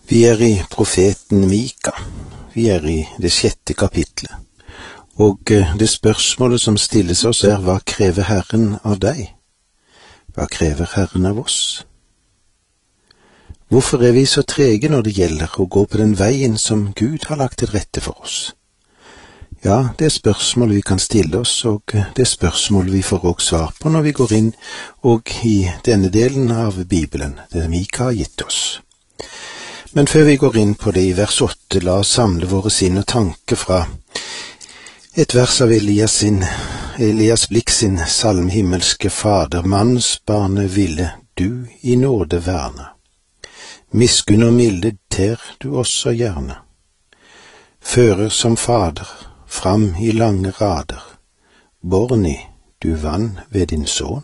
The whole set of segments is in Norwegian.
Vi er i profeten Mika. Vi er i det 6. kapitlet. Og det spørsmålet som stilles oss er, hva krever Herren av deg? Hva krever Herren av oss? Hvorfor er vi så trege når det gjelder å gå på den veien som Gud har lagt til rette for oss? Ja, det er spørsmål vi kan stille oss, og det er spørsmål vi får også svar på når vi går inn og i denne delen av Bibelen, det Mika har gitt oss. Men før vi går inn på det i vers 8, la oss samle våre sinn og tanke fra et vers av Elias Blikk sin salme Himmelske Fader, mannsbarnet ville du i nåde verne. Miskunn og milde ter du også gjerne. Fører som fader, fram i lange rader, Borni, du vann ved din son.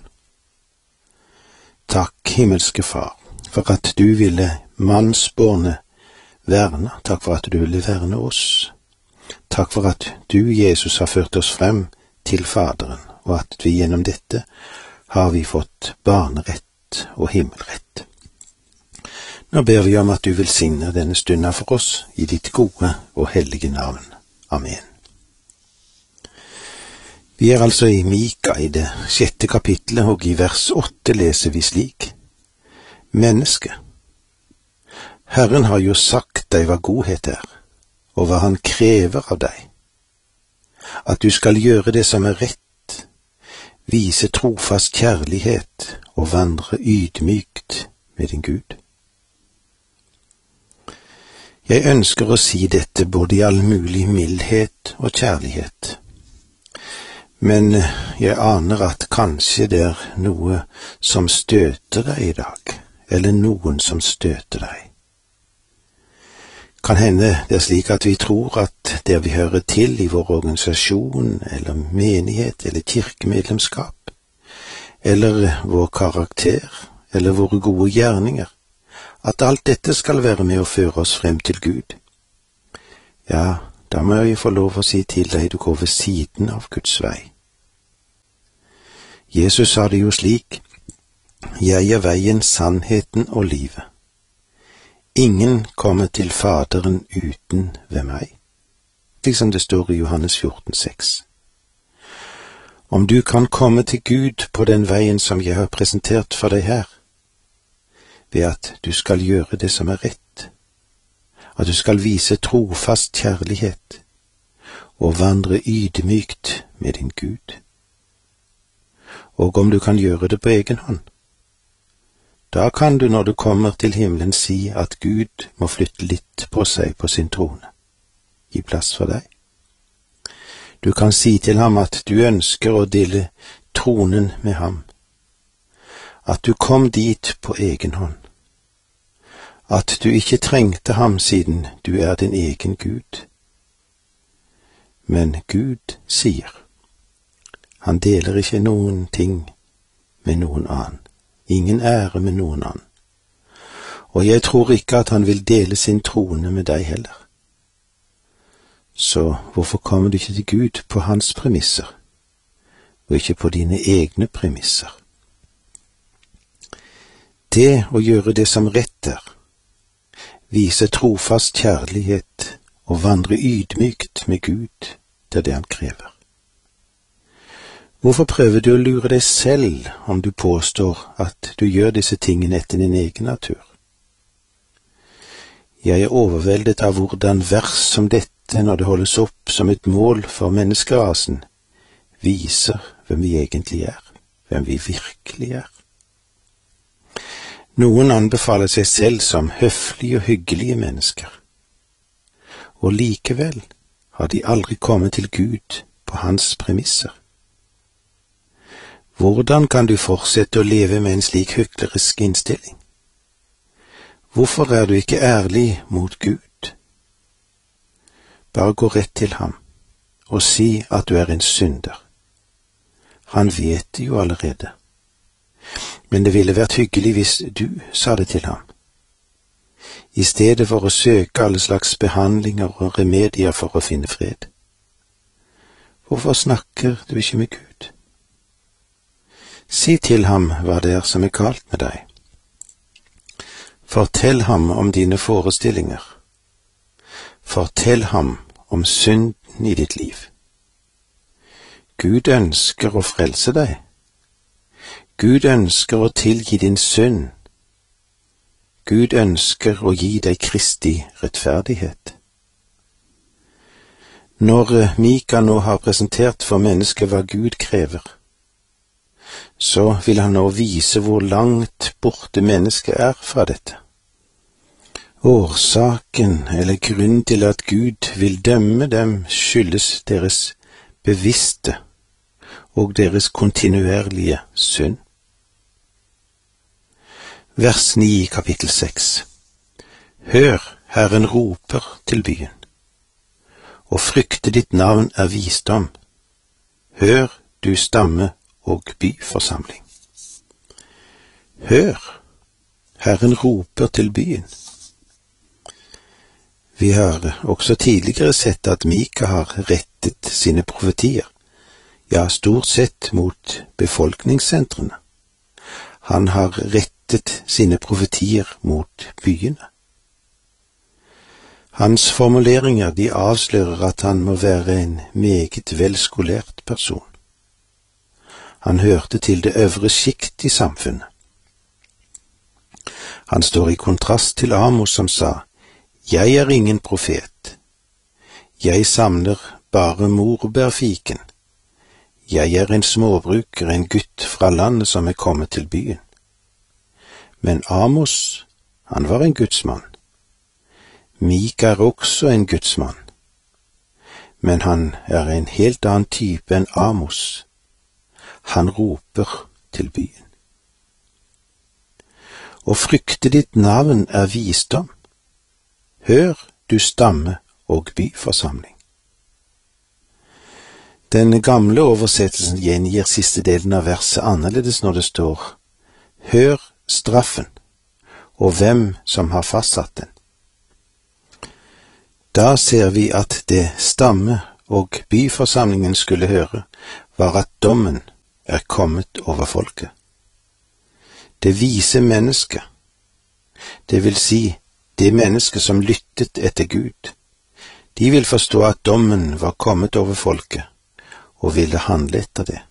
Takk, himmelske Far, for at du ville mannsbårne verne. Takk for at du ville verne oss. Takk for at du, Jesus, har ført oss frem til Faderen, og at vi gjennom dette har vi fått barnerett og himmelrett. Nå ber vi om at du velsigner denne stunden for oss i ditt gode og hellige navn. Amen. Vi er altså i Mika i det 6. kapitlet, og i vers 8 leser vi slik: Menneske, Herren har jo sagt deg hva godhet er, og hva han krever av deg. At du skal gjøre det som er rett, vise trofast kjærlighet og vandre ydmykt med din Gud. Jeg ønsker å si dette både i all mulig mildhet og kjærlighet, men jeg aner at kanskje det er noe som støter deg i dag, eller noen som støter deg. Kan hende det er slik at vi tror at der vi hører til i vår organisasjon, eller menighet, eller kirkemedlemskap, eller vår karakter, eller våre gode gjerninger, at alt dette skal være med å føre oss frem til Gud. Ja, da må jeg få lov å si til deg, du går ved siden av Guds vei. Jesus sa det jo slik: Jeg er veien, sannheten og livet. Ingen kommer til Faderen uten ved meg. Slik som det står i Johannes 14,6. Om du kan komme til Gud på den veien som jeg har presentert for deg her, ved at du skal gjøre det som er rett, at du skal vise trofast kjærlighet og vandre ydmykt med din Gud. Og om du kan gjøre det på egen hånd, da kan du når du kommer til himmelen si at Gud må flytte litt på seg på sin trone, gi plass for deg. Du kan si til ham at du ønsker å dele tronen med ham, at du kom dit på egen hånd, at du ikke trengte ham siden du er din egen Gud. Men Gud sier, han deler ikke noen ting med noen annen, ingen ære med noen annen. Og jeg tror ikke at han vil dele sin trone med deg heller. Så hvorfor kommer du ikke til Gud på hans premisser, og ikke på dine egne premisser? Det å gjøre det som rett er, vise trofast kjærlighet og vandre ydmykt med Gud, det er det han krever. Hvorfor prøver du å lure deg selv om du påstår at du gjør disse tingene etter din egen natur? Jeg er overveldet av hvordan vers som dette, når det holdes opp som et mål for menneskerasen, viser hvem vi egentlig er, hvem vi virkelig er. Noen anbefaler seg selv som høflige og hyggelige mennesker, og likevel har de aldri kommet til Gud på hans premisser. Hvordan kan du fortsette å leve med en slik hyklerisk innstilling? Hvorfor er du ikke ærlig mot Gud? Bare gå rett til ham og si at du er en synder. Han vet det jo allerede. Men det ville vært hyggelig hvis du sa det til ham, i stedet for å søke alle slags behandlinger og remedier for å finne fred. Hvorfor snakker du ikke med Gud? Si til ham hva det er som er galt med deg. Fortell ham om dine forestillinger. Fortell ham om synden i ditt liv. Gud ønsker å frelse deg. Gud ønsker å tilgi din synd. Gud ønsker å gi deg Kristi rettferdighet. Når Mika nå har presentert for mennesket hva Gud krever, så vil han nå vise hvor langt borte mennesket er fra dette. Årsaken eller grunnen til at Gud vil dømme dem skyldes deres bevisste og deres kontinuerlige synd. Vers 9 i kapittel 6. Hør, Herren roper til byen. Å frykte ditt navn er visdom. Hør, du stamme og byforsamling. Hør, Herren roper til byen. Vi har også tidligere sett at Mika har rettet sine profetier, ja, stort sett mot befolkningssentrene. Han har rettet sine profetier mot byene. Hans formuleringer, de avslører at han må være en meget velskolert person. Han hørte til det øvre sjikt i samfunnet. Han står i kontrast til Amos som sa, «Jeg er ingen profet. Jeg samler bare morbærfiken. Jeg er en småbruker, en gutt fra landet som er kommet til byen.» Men Amos, han var en gudsmann. Mika er også en gudsmann. Men han er en helt annen type enn Amos. Han roper til byen. Å frykte ditt navn er visdom. Hør, du stamme og byforsamling. Den gamle oversettelsen gjengir siste delen av verset annerledes når det står, hør straffen, og hvem som har fastsatt den. Da ser vi at det stamme og byforsamlingen skulle høre, var at dommen er kommet over folket. Det vise mennesket, det vil si det mennesket som lyttet etter Gud, de vil forstå at dommen var kommet over folket, og ville handle etter det.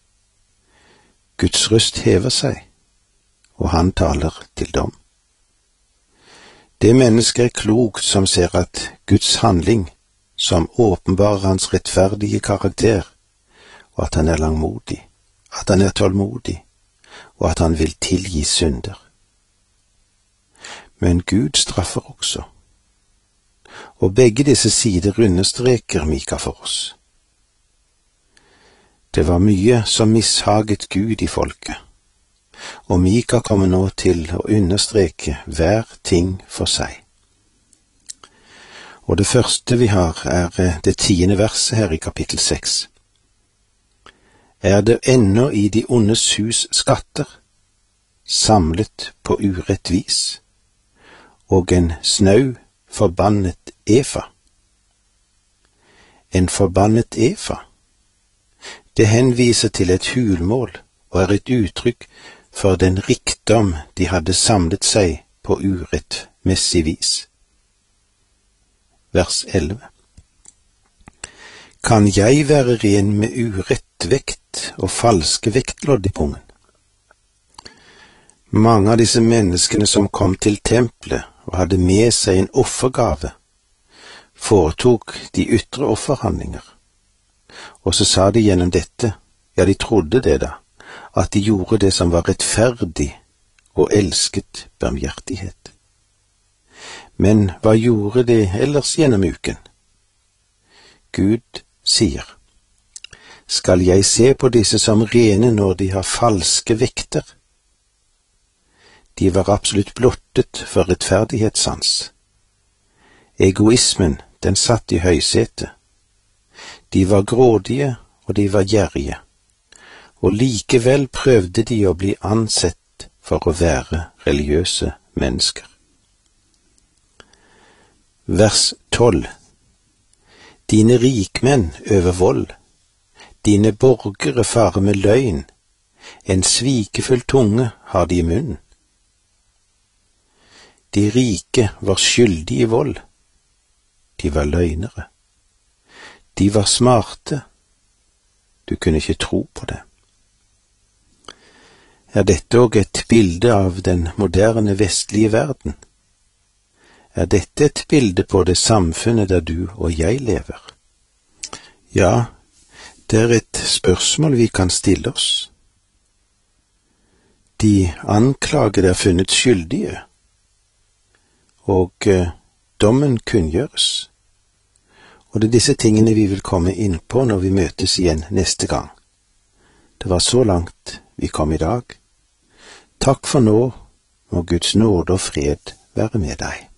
Guds røst hever seg, og han taler til dom. Det mennesket er klokt som ser at Guds handling, som åpenbarer hans rettferdige karakter, og at han er langmodig, at han er tålmodig, og at han vil tilgi synder. Men Gud straffer også, og begge disse sider understreker Mika for oss. Det var mye som mishaget Gud i folket, og Mika kommer nå til å understreke hver ting for seg. Og det første vi har er det 10. verset her i kapittel 6. Er det ennå i de ondes hus skatter, samlet på urett vis, og en snau forbannet efa? En forbannet efa, det henviser til et hulmål og er et uttrykk for den rikdom de hadde samlet seg på urettmessig vis. Vers 11. Kan jeg være ren med urett vekt og falske vektlodd i pungen? Mange av disse menneskene som kom til tempelet og hadde med seg en offergave, foretok de ytre offerhandlinger. Og så sa de gjennom dette, ja, de trodde det da, at de gjorde det som var rettferdig og elsket barmhjertighet. Men hva gjorde de ellers gjennom uken? Gud sier, skal jeg se på disse som rene når de har falske vekter? De var absolutt blottet for rettferdighetssans. Egoismen, den satt i høysetet. De var grådige, og de var gjerrige, og likevel prøvde de å bli ansett for å være religiøse mennesker. Vers 12. Dine rikmenn øver vold, dine borgere farer med løgn, en svikefull tunge har de i munnen. De rike var skyldige i vold. De var løgnere. De var smarte. Du kunne ikke tro på det. Er dette også et bilde av den moderne vestlige verden? Er dette et bilde på det samfunnet der du og jeg lever? Ja, det er et spørsmål vi kan stille oss. De anklagede er funnet skyldige, og dommen kunngjøres. Og det er disse tingene vi vil komme inn på når vi møtes igjen neste gang. Det var så langt vi kom i dag. Takk for nå, må Guds nåde og fred være med deg.